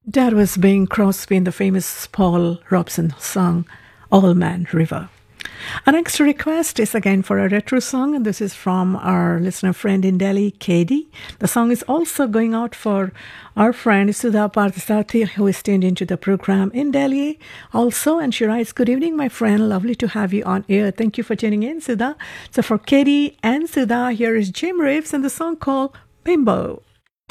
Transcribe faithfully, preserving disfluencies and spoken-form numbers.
That was Bing Crosby in the famous Paul Robeson song, All Man River. Our next request is again for a retro song, and this is from our listener friend in Delhi, Katie. The song is also going out for our friend Sudha Parthasathi, who is tuned into the program in Delhi also, and she writes, "Good evening, my friend. Lovely to have you on air. Thank you for tuning in, Sudha." So for Katie and Sudha, here is Jim Reeves and the song called Bimbo.